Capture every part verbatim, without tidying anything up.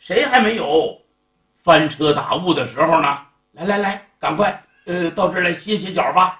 谁还没有翻车打误的时候呢？来来来，赶快，呃，到这儿来歇歇脚吧。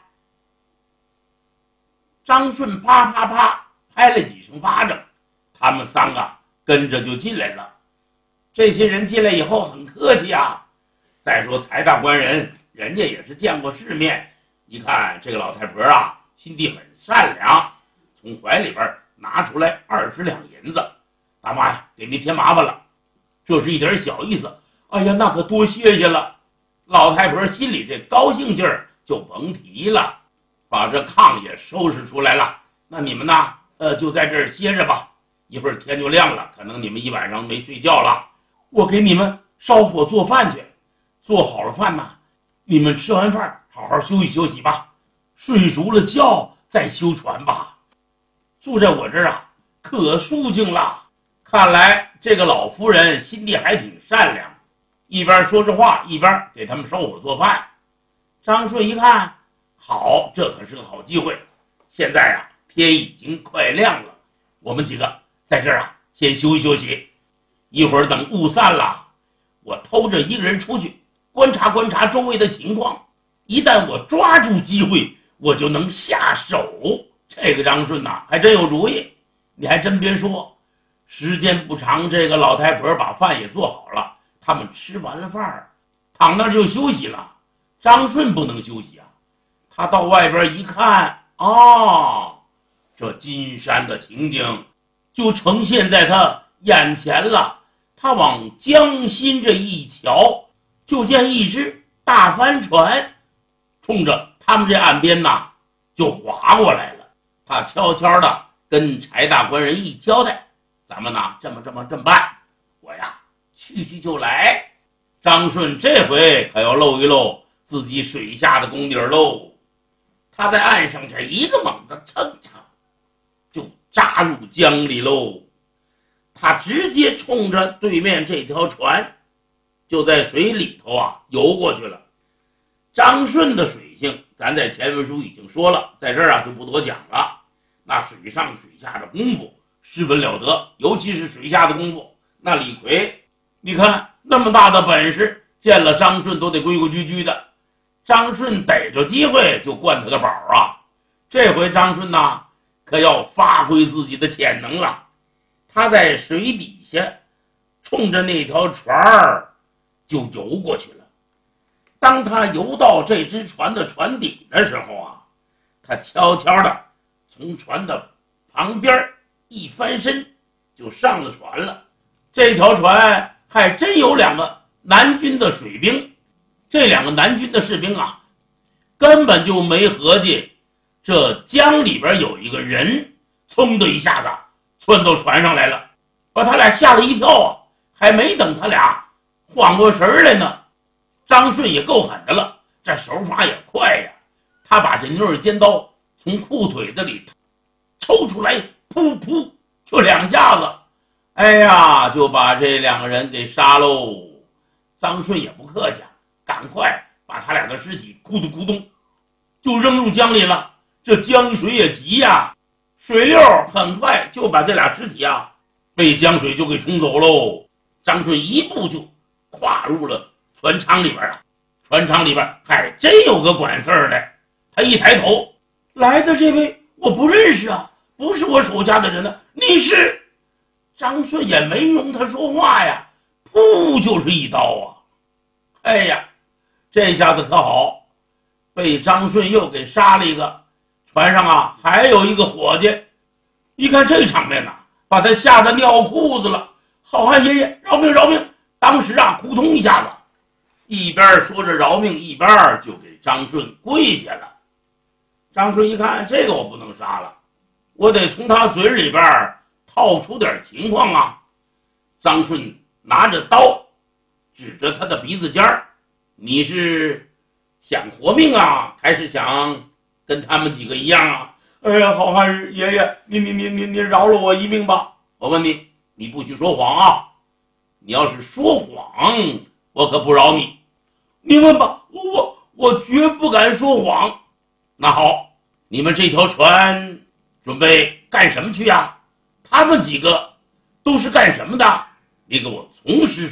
张顺啪啪啪拍了几声巴掌，他们三个跟着就进来了。这些人进来以后很客气啊。再说财大官人，人家也是见过世面，一看这个老太婆啊，心地很善良，从怀里边拿出来二十两银子。大妈呀，给您添麻烦了，这是一点小意思。哎呀，那可多谢谢了。老太婆心里这高兴劲儿就甭提了，把这炕也收拾出来了。那你们呢，呃，就在这儿歇着吧，一会儿天就亮了，可能你们一晚上没睡觉了，我给你们烧火做饭去。做好了饭呢，你们吃完饭好好休息休息吧，睡足了觉再修船吧。住在我这儿啊，可肃静了。看来这个老夫人心地还挺善良，一边说着话一边给他们烧火做饭。张顺一看，好，这可是个好机会。现在啊，天已经快亮了，我们几个在这儿啊先休息休息，一会儿等雾散了，我偷着一个人出去观察观察周围的情况，一旦我抓住机会，我就能下手。这个张顺呐、啊，还真有主意。你还真别说，时间不长，这个老太婆把饭也做好了，他们吃完了饭，躺那儿就休息了。张顺不能休息啊，他到外边一看，啊，这金山的情景就呈现在他眼前了。他往江心这一瞧，就见一只大帆船冲着他们这岸边呐就划过来了。他悄悄的跟柴大官人一交代，咱们呢这么这么这么办，我呀去去就来。张顺这回可要露一露自己水下的功底喽。他在岸上这一个猛子噌噌就扎入江里喽。他直接冲着对面这条船就在水里头啊游过去了。张顺的水性咱在前文书已经说了，在这儿啊就不多讲了。那水上水下的功夫十分了得，尤其是水下的功夫，那李逵你看那么大的本事，见了张顺都得规规矩矩的。张顺逮着机会就灌他个宝啊。这回张顺呐可要发挥自己的潜能了。他在水底下冲着那条船儿就游过去了。当他游到这只船的船底的时候啊，他悄悄的从船的旁边一翻身就上了船了。这条船还真有两个南军的水兵，这两个南军的士兵啊根本就没合计这江里边有一个人，噌的一下子窜到船上来了，把他俩吓了一跳啊！还没等他俩缓过神来呢，张顺也够狠的了，这手法也快呀！他把这牛耳尖刀从裤腿子里抽出来，噗噗就两下子，哎呀，就把这两个人给杀喽！张顺也不客气，赶快把他俩的尸体咕咚咕咚就扔入江里了。这江水也急呀，水流很快就把这俩尸体啊被江水就给冲走喽。张顺一步就跨入了船舱里边啊，船舱里边还真有个管事儿的。他一抬头，来的这位我不认识啊，不是我手下的人呢，你是？张顺也没容他说话呀，噗就是一刀啊！哎呀，这下子可好，被张顺又给杀了一个。船上啊还有一个伙计，一看这场面啊，把他吓得尿裤子了。好汉爷爷饶命饶命！当时啊扑通一下子，一边说着饶命，一边就给张顺跪下了。张顺一看这个我不能杀了，我得从他嘴里边套出点情况啊。张顺拿着刀指着他的鼻子尖儿，你是想活命啊，还是想跟他们几个一样啊？哎呀，好汉爷爷，你你你你你饶了我一命吧！我问你，你不许说谎啊！你要是说谎，我可不饶你。你问吧，我我我绝不敢说谎。那好，你们这条船准备干什么去呀？他们几个都是干什么的？你给我从实